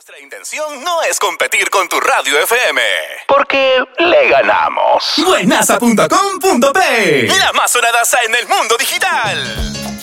Nuestra intención no es competir con tu radio FM, porque le ganamos. Buenaza.com.p, la más sonadaza en el mundo digital.